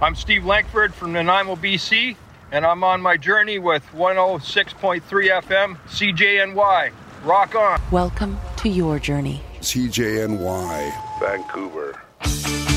I'm Steve Langford from Nanaimo, BC, and I'm on my journey with 106.3 FM CJNY. Rock on. Welcome to your journey. CJNY, Vancouver.